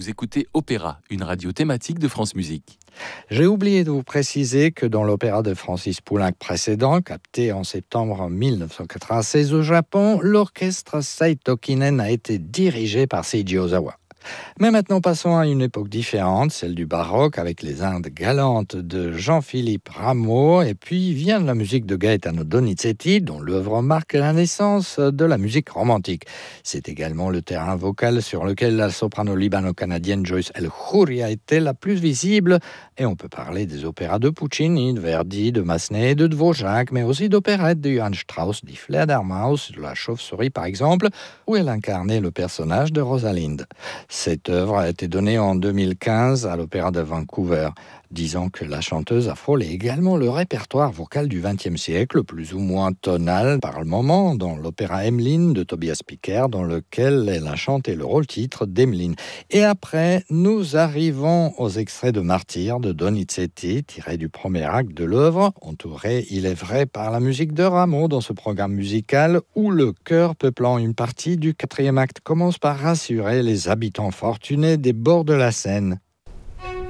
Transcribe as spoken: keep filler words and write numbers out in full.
Vous écoutez Opéra, une radio thématique de France Musique. J'ai oublié de vous préciser que dans l'opéra de Francis Poulenc précédent, capté en septembre mille neuf cent quatre-vingt-seize au Japon, l'orchestre Saito Kinen a été dirigé par Seiji Ozawa. Mais maintenant, passons à une époque différente, celle du baroque, avec les Indes galantes de Jean-Philippe Rameau, et puis vient la musique de Gaetano Donizetti, dont l'œuvre marque la naissance de la musique romantique. C'est également le terrain vocal sur lequel la soprano libano-canadienne Joyce El Khoury a été la plus visible, et on peut parler des opéras de Puccini, de Verdi, de Massenet, de Dvorak, mais aussi d'opérettes de Johann Strauss, Die Fledermaus, de la Chauve-souris par exemple, où elle incarnait le personnage de Rosalind. Cette œuvre a été donnée en deux mille quinze à l'Opéra de Vancouver. Disons que la chanteuse a frôlé également le répertoire vocal du vingtième siècle, plus ou moins tonal par le moment, dans l'opéra Emmeline de Tobias Picker, dans lequel elle a chanté le rôle-titre d'Emmeline. Et après, nous arrivons aux extraits de Martyr de Donizetti, tiré du premier acte de l'œuvre, entouré, il est vrai, par la musique de Rameau dans ce programme musical où le chœur peuplant une partie du quatrième acte commence par rassurer les habitants fortunés des bords de la Seine.